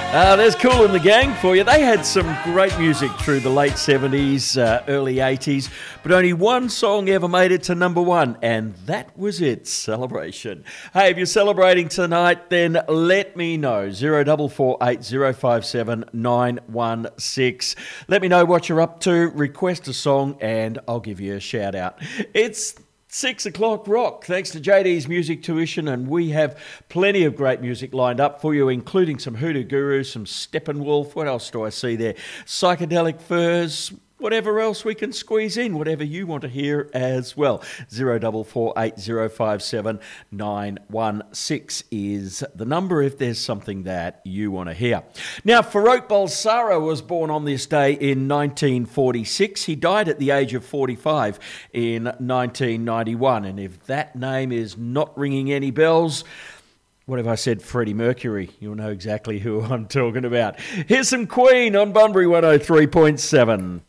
There's Kool and the Gang for you. They had some great music through the late 70s, early 80s, but only one song ever made it to number one, and that was it, Celebration. Hey, if you're celebrating tonight, then let me know. 0448 057 916. Let me know what you're up to, request a song, and I'll give you a shout out. It's 6 o'clock rock, thanks to JD's Music Tuition, and we have plenty of great music lined up for you, including some Hoodoo Guru, some Steppenwolf, what else do I see there? Psychedelic Furs, whatever else we can squeeze in, whatever you want to hear as well. 0448 057 916 is the number if there's something that you want to hear. Now, Farrokh Bulsara was born on this day in 1946. He died at the age of 45 in 1991. And if that name is not ringing any bells, what have I said? Freddie Mercury. You'll know exactly who I'm talking about. Here's some Queen on Bunbury 103.7.